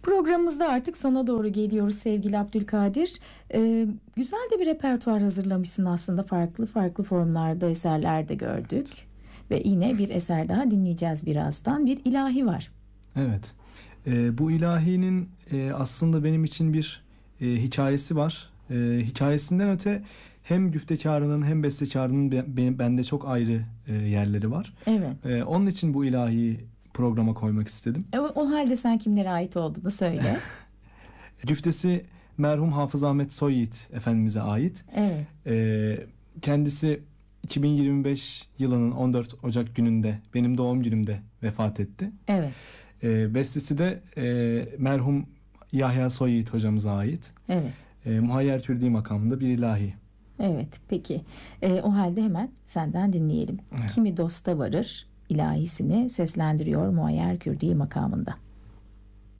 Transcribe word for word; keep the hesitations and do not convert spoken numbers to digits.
Programımızda artık sona doğru geliyoruz sevgili Abdülkadir. Ee, güzel de bir repertuar hazırlamışsın aslında. Farklı farklı formlarda eserler de gördük. Ve yine bir eser daha dinleyeceğiz birazdan. Bir ilahi var. Evet. Ee, bu ilahinin e, aslında benim için bir e, hikayesi var. E, hikayesinden öte hem güftekarının hem bestekarının be, bende çok ayrı e, yerleri var. Evet. E, onun için bu ilahiyi programa koymak istedim. E, o, o halde sen kimlere ait olduğunu söyle. Güftesi merhum Hafız Ahmet Soyyiğit Efendimiz'e ait. Evet. E, kendisi iki bin yirmi beş yılının on dört Ocak gününde benim doğum günümde vefat etti. Evet. E, bestesi de e, merhum Yahya Soyyiğit hocamıza ait. Evet. E, Muhayyer Kürdi makamında bir ilahi. Evet, peki. E, o halde hemen senden dinleyelim. Evet. Kimi dosta varır ilahisini seslendiriyor Muhayyer Kürdi makamında.